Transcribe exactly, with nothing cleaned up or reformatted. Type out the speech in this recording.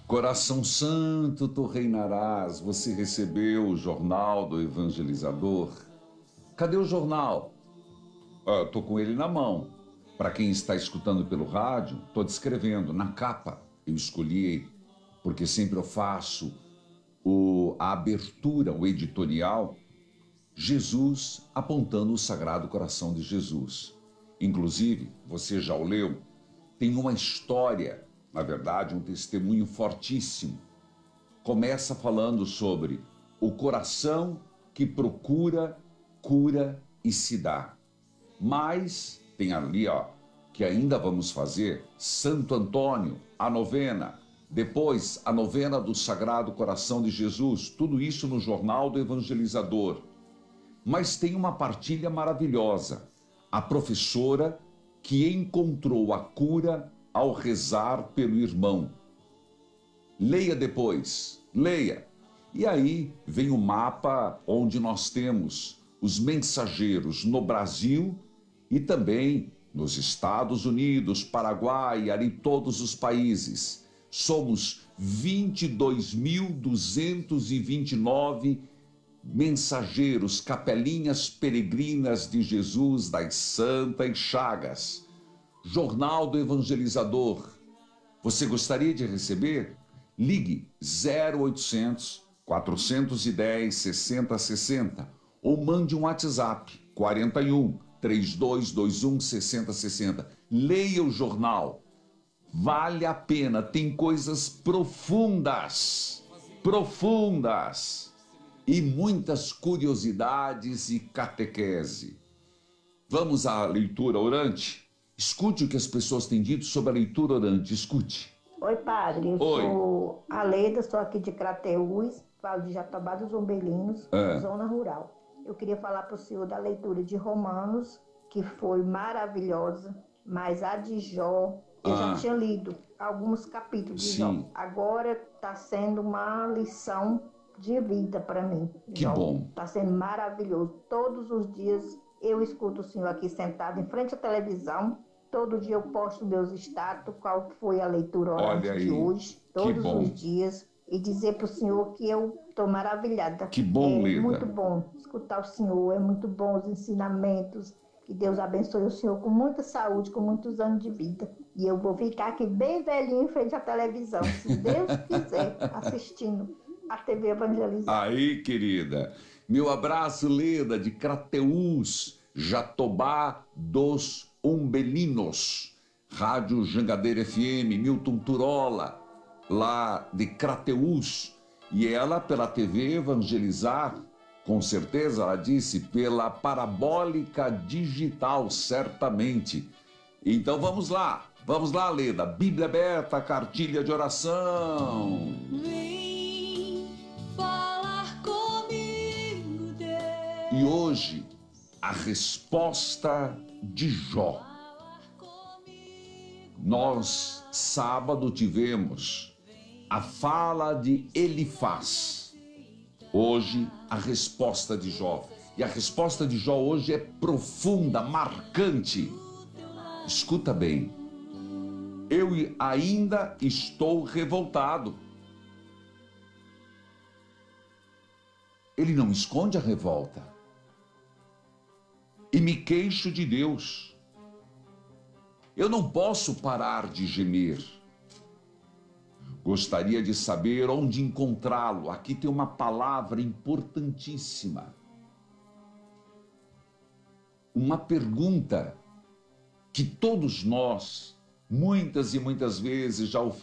Coração Santo, tu reinarás. Você recebeu o jornal do evangelizador? Cadê o jornal? Ah, tô com ele na mão. Para quem está escutando pelo rádio, tô descrevendo na capa. Eu escolhi porque sempre eu faço o, a abertura, o editorial, Jesus apontando o Sagrado Coração de Jesus. Inclusive, você já o leu, tem uma história, na verdade, um testemunho fortíssimo. Começa falando sobre o coração que procura, cura e se dá. Mas tem ali, ó, que ainda vamos fazer, Santo Antônio, a novena, depois a novena do Sagrado Coração de Jesus, tudo isso no Jornal do Evangelizador. Mas tem uma partilha maravilhosa, a professora que encontrou a cura ao rezar pelo irmão. Leia depois, leia. E aí vem o mapa onde nós temos os mensageiros no Brasil e também nos Estados Unidos, Paraguai, ali todos os países. Somos vinte e dois mil duzentos e vinte e nove mensageiros, capelinhas peregrinas de Jesus das Santas Chagas. Jornal do Evangelizador. Você gostaria de receber? Ligue zero oitocentos, quatrocentos e dez, sessenta sessenta ou mande um WhatsApp quarenta e um, trinta e dois vinte e um, sessenta sessenta. Leia o jornal. Vale a pena, tem coisas profundas, profundas e muitas curiosidades e catequese. Vamos à leitura orante? Escute o que as pessoas têm dito sobre a leitura orante, escute. Oi, padre, eu Oi. sou a Leda, estou aqui de Crateús, falo de Jatobá dos Umbelinos, É. zona rural. Eu queria falar para o senhor da leitura de Romanos, que foi maravilhosa, mas a de Jó, eu Ah. já tinha lido alguns capítulos de Sim. Jó. Agora está sendo uma lição de vida para mim. Que Jó. bom. Está sendo maravilhoso. Todos os dias eu escuto o senhor aqui sentado em frente à televisão. Todo dia eu posto meus status, qual foi a leitura orante Olha aí, de hoje, que todos bom. os dias, e dizer para o senhor que eu estou maravilhada. Que bom, É Leda. muito bom escutar o senhor, é muito bom os ensinamentos, que Deus abençoe o senhor com muita saúde, com muitos anos de vida. E eu vou ficar aqui bem velhinho em frente à televisão, se Deus quiser, assistindo a T V Evangelizar. Aí, querida, meu abraço, Leda, de Crateús, Jatobá dos Umbelinos, Rádio Jangadeira F M, Milton Turola, lá de Crateús, e ela pela T V Evangelizar, com certeza, ela disse, pela parabólica digital, certamente. Então vamos lá, vamos lá, Leda, Bíblia aberta, cartilha de oração. Vem falar comigo, Deus. E hoje, a resposta de Jó. Nós, sábado, tivemos a fala de Elifaz. Hoje, a resposta de Jó. E a resposta de Jó hoje é profunda, marcante. Escuta bem. Eu ainda estou revoltado. Ele não esconde a revolta. E me queixo de Deus. Eu não posso parar de gemer. Gostaria de saber onde encontrá-lo. Aqui tem uma palavra importantíssima. Uma pergunta que todos nós, muitas e muitas vezes, já o